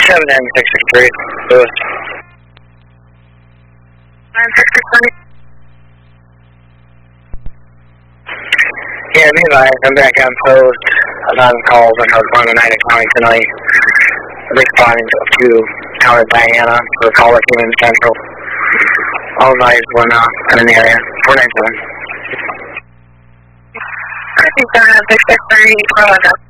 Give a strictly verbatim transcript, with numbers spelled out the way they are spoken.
seven N six six three, Lewis. nine six six three. Yeah, me advised, I'm back on post. A lot of calls I know on the night of county tonight. Responding to Town of Diana for a call that came in Central. All advised when uh, in an area. four nine seven. I think seven N six six three, Carl,